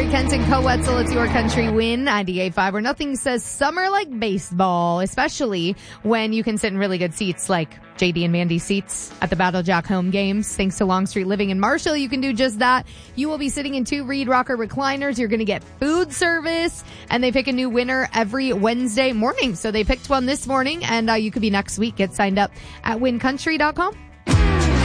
Corey Kent and Co Wetzel. It's Your Country Win 98.5, where nothing says summer like baseball, especially when you can sit in really good seats like JD and Mandy's seats at the Battle Jack home games. Thanks to Longstreet Living in Marshall, you can do just that. You will be sitting in 2 Reed Rocker recliners. You're going to get food service, and they pick a new winner every Wednesday morning. So they picked one this morning, and you could be next week. Get signed up at wincountry.com.